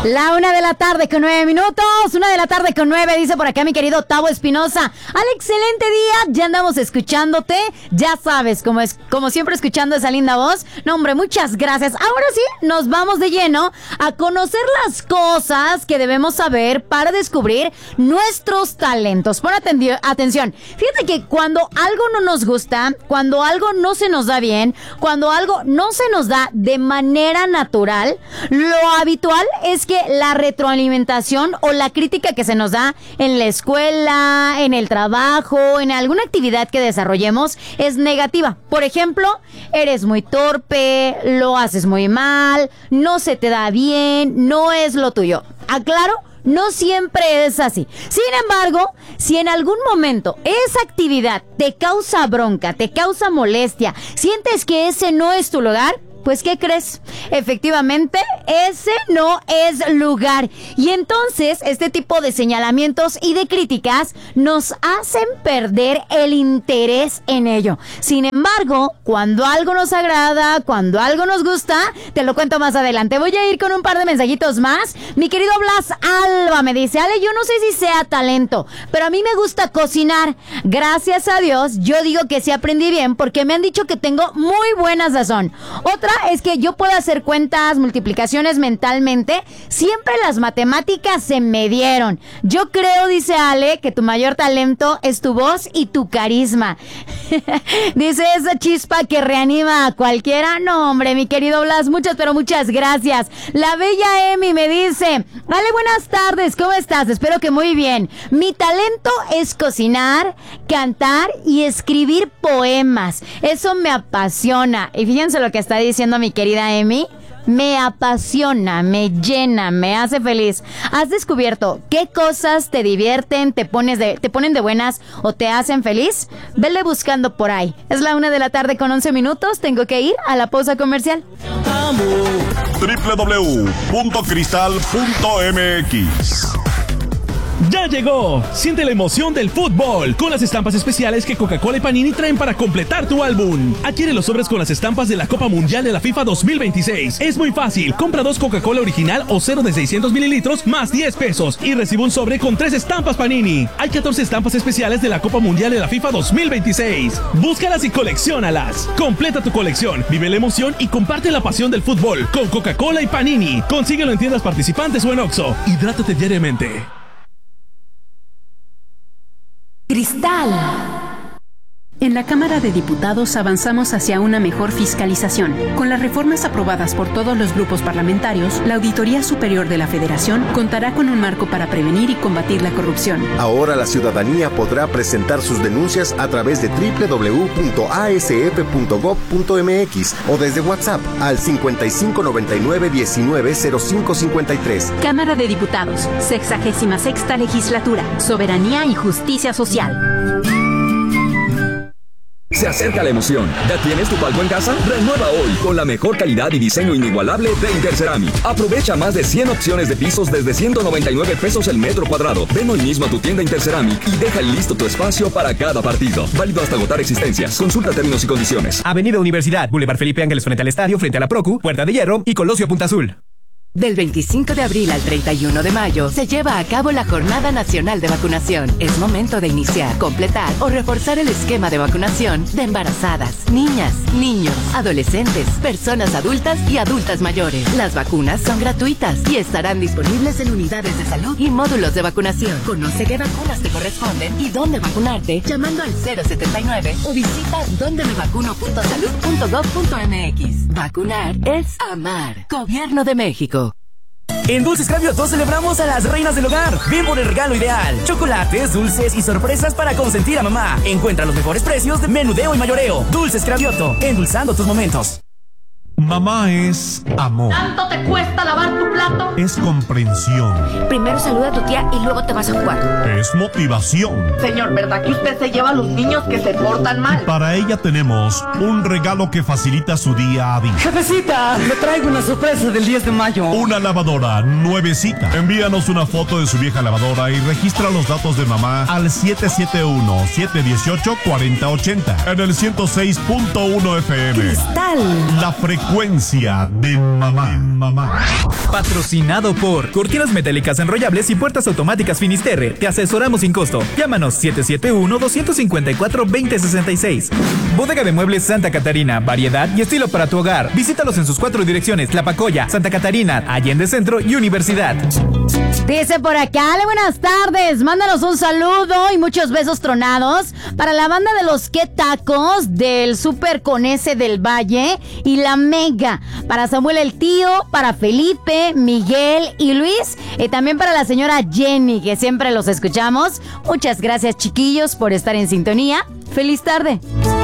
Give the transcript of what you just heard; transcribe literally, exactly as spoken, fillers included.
La una de la tarde con nueve minutos, una de la tarde con nueve, dice por acá mi querido Tavo Espinosa. Al excelente día, ya andamos escuchándote, ya sabes, como es, como siempre escuchando esa linda voz. No, hombre, muchas gracias. Ahora sí, nos vamos de lleno a conocer las cosas que debemos saber para descubrir nuestros talentos. Pon atendi- atención, fíjate que cuando algo no nos gusta, cuando algo no se nos da bien, cuando algo no se nos da de manera natural, lo habitual es que la retroalimentación o la crítica que se nos da en la escuela, en el trabajo, en alguna actividad que desarrollemos es negativa. Por ejemplo, eres muy torpe, lo haces muy mal, no se te da bien, no es lo tuyo. Aclaro, no siempre es así. Sin embargo, si en algún momento esa actividad te causa bronca, te causa molestia, sientes que ese no es tu lugar, pues ¿qué crees? Efectivamente, ese no es lugar. Y entonces, este tipo de señalamientos y de críticas nos hacen perder el interés en ello. Sin embargo, cuando algo nos agrada, cuando algo nos gusta, te lo cuento más adelante. Voy a ir con un par de mensajitos más. Mi querido Blas Alba me dice, Ale, yo no sé si sea talento, pero a mí me gusta cocinar. Gracias a Dios, yo digo que sí aprendí bien porque me han dicho que tengo muy buena sazón. Otra es que yo puedo hacer cuentas, multiplicaciones mentalmente. Siempre las matemáticas se me dieron. Yo creo, dice Ale, que tu mayor talento es tu voz y tu carisma. Dice esa chispa que reanima a cualquiera. No, hombre, mi querido Blas, muchas, pero muchas gracias. La bella Emi me dice, Ale, buenas tardes, ¿cómo estás? Espero que muy bien. Mi talento es cocinar, cantar y escribir poemas. Eso me apasiona. Y fíjense lo que está diciendo mi querida Emi, me apasiona, me llena, me hace feliz. ¿Has descubierto qué cosas te divierten, te pones de, te ponen de buenas o te hacen feliz? Vele buscando por ahí. Es la una de la tarde con once minutos. Tengo que ir a la pausa comercial. doble u doble u doble u punto cristal punto m x ¡Ya llegó! Siente la emoción del fútbol con las estampas especiales que Coca-Cola y Panini traen para completar tu álbum. Adquiere los sobres con las estampas de la Copa Mundial de la FIFA dos mil veintiséis. Es muy fácil. Compra dos Coca-Cola original o cero de seiscientos mililitros más diez pesos y recibe un sobre con tres estampas Panini. Hay catorce estampas especiales de la Copa Mundial de la FIFA dos mil veintiséis. Búscalas y colecciónalas. Completa tu colección, vive la emoción y comparte la pasión del fútbol con Coca-Cola y Panini. Consíguelo en tiendas participantes o en Oxxo. Hidrátate diariamente. Cristal. En la Cámara de Diputados avanzamos hacia una mejor fiscalización. Con las reformas aprobadas por todos los grupos parlamentarios, la Auditoría Superior de la Federación contará con un marco para prevenir y combatir la corrupción. Ahora la ciudadanía podrá presentar sus denuncias a través de doble u doble u doble u punto a s f punto gob punto m x o desde WhatsApp al cincuenta y cinco noventa y nueve diecinueve cero cinco cincuenta y tres. Cámara de Diputados, sexagésima sexta legislatura, soberanía y justicia social. Se acerca la emoción. ¿Ya tienes tu palco en casa? Renueva hoy con la mejor calidad y diseño inigualable de Interceramic. Aprovecha más de cien opciones de pisos desde ciento noventa y nueve pesos el metro cuadrado. Ven hoy mismo a tu tienda Interceramic y deja listo tu espacio para cada partido. Válido hasta agotar existencias. Consulta términos y condiciones. Avenida Universidad, Boulevard Felipe Ángeles frente al estadio, frente a la Procu, Puerta de Hierro y Colosio Punta Azul. Del veinticinco de abril al treinta y uno de mayo se lleva a cabo la Jornada Nacional de Vacunación. Es momento de iniciar, completar o reforzar el esquema de vacunación de embarazadas, niñas, niños, adolescentes, personas adultas y adultas mayores. Las vacunas son gratuitas y estarán disponibles en unidades de salud y módulos de vacunación. Conoce qué vacunas te corresponden y dónde vacunarte llamando al cero setenta y nueve o visita donde me vacuno punto salud punto gob punto m x. Vacunar es amar. Gobierno de México. En Dulces Cravioto celebramos a las reinas del hogar. Ven por el regalo ideal. Chocolates, dulces y sorpresas para consentir a mamá. Encuentra los mejores precios de menudeo y mayoreo. Dulces Cravioto, endulzando tus momentos. Mamá es amor. ¿Tanto te cuesta lavar tu plato? Es comprensión. Primero saluda a tu tía y luego te vas a jugar. Es motivación. Señor, ¿verdad que usted se lleva a los niños que se portan mal? Y para ella tenemos un regalo que facilita su día a día. Jefecita, le traigo una sorpresa del diez de mayo. Una lavadora nuevecita. Envíanos una foto de su vieja lavadora y registra los datos de mamá al siete siete uno, siete uno ocho, cuatro cero ocho cero en el ciento seis punto uno F M. Cristal. La frecuencia de mamá. mamá. Patrocina patrocinado por Cortinas Metálicas Enrollables y Puertas Automáticas Finisterre. Te asesoramos sin costo. Llámanos siete siete uno, dos cinco cuatro, dos cero seis seis. Bodega de Muebles Santa Catarina. Variedad y estilo para tu hogar. Visítalos en sus cuatro direcciones: La Pacoya, Santa Catarina, Allende Centro y Universidad. Dice por acá, Ale, buenas tardes. Mándanos un saludo y muchos besos tronados para la banda de los Que Tacos del Super con ese del Valle y la Mega. Para Samuel el Tío, para Felipe, Miguel y Luis. Y también para la señora Jenny, que siempre los escuchamos. Muchas gracias, chiquillos, por estar en sintonía. ¡Feliz tarde!